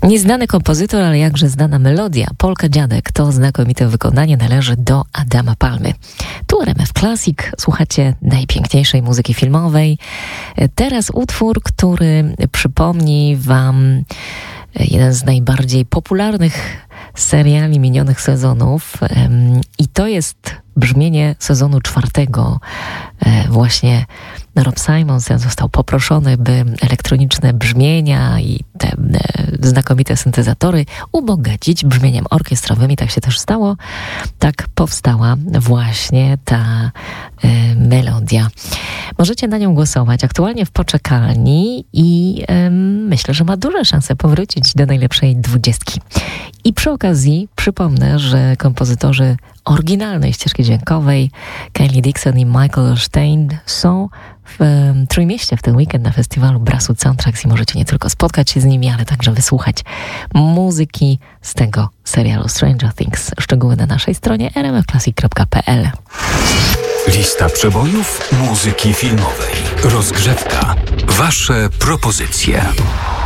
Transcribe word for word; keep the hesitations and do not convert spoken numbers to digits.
Nieznany kompozytor, ale jakże znana melodia. Polka Dziadek to znakomite wykonanie, należy do Adama Palmy. Tu R M F Classic, słuchacie najpiękniejszej muzyki filmowej. Teraz utwór, który przypomni wam jeden z najbardziej popularnych seriali minionych sezonów i to jest brzmienie sezonu czwartego. Właśnie Rob Simonsen został poproszony, by elektroniczne brzmienia i te znakomite syntezatory ubogacić brzmieniem orkiestrowym i tak się też stało. Tak powstała właśnie ta y, melodia. Możecie na nią głosować aktualnie w poczekalni i y, myślę, że ma duże szanse powrócić do najlepszej dwudziestki. I przy okazji przypomnę, że kompozytorzy oryginalnej ścieżki dźwiękowej Kylie Dixon i Michael Stein są w um, Trójmieście w ten weekend na festiwalu Brasu Soundtracks i możecie nie tylko spotkać się z nimi, ale także wysłuchać muzyki z tego serialu Stranger Things. Szczegóły na naszej stronie r m f classic kropka p l. Lista przebojów muzyki filmowej. Rozgrzewka. Wasze propozycje.